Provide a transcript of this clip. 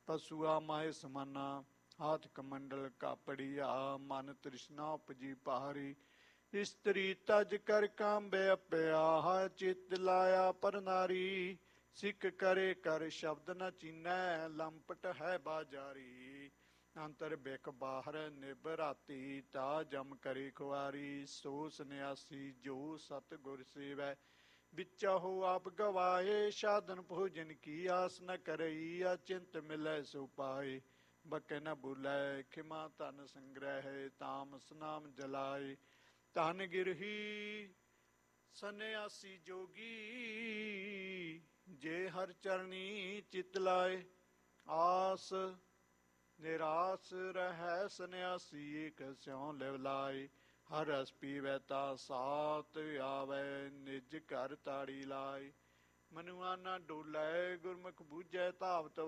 ਪਸੂਆ ਮਾਹਿ ਸਮਾਨਾ ਹਾਥ ਕਮੰਡਲ ਕਾਪੜੀਆ ਮਨ ਤ੍ਰਿਸ਼ਨਾ ਉਪਜੀ ਭਾਰੀ ਇਸਤਰੀ ਤਜ ਕਰ ਕਾਂਬੇ ਅਪਿਆ ਚਿਤ ਲਾਇਆ ਪਰ ਨਾਰੀ ਸਿੱਖ ਕਰੇ ਕਰ ਸ਼ਬਦ ਨ ਚੀਨੈ ਲੰਪਟ ਹੈ ਬਾਜਾਰੀ ਅੰਤਰ ਬਿਕ ਬਾਹਰ ਨਿਭ ਰਾਤੀ ਤਾ ਜਮ ਕਰੀ ਖੁਆਰੀ ਸੋ ਸੰਨਿਆਸੀ ਜੋ ਸਤ ਗੁਰ ਸੇਵੈ ਵਿਚਾਹੋ ਆਪ ਗਵਾਏ ਸਾਧਨ ਭੋਜਨ ਕੀ ਆਸ ਨ ਕਰਈ ਅਚਿੰਤ ਮਿਲੈ ਸੋ ਪਾਏ ਬਕੇ ਨ ਬੁਲੈ ਖਿਮਾ ਧਨ ਸੰਗ੍ਰਹਿ ਤਾਮਸ ਨਾਮ ਜਲਾਏ ਧਨ ਗਿਰਹੀ ਸੰਨਿਆਸੀ ਜੋਗੀ ਜੇ ਹਰ ਚਰਣੀ ਚਿਤ ਲਾਏ ਆਸ ਨਿਰਾਸ ਰਹਿ ਸੰਨਿਆਸੀ ਏਕ ਸਿਉ ਲਿਵ ਲਾਏ ਹਰ ਰਸ ਪੀਵੈ ਤਾ ਸਾਤ ਆਵੈ ਨਿਜ ਘਰ ਤਾੜੀ ਲਾਏ ਮਨੁਆ ਨਾ ਡੋਲੇ ਗੁਰਮੁਖ ਬੂਝੈ ਧਾਵਤ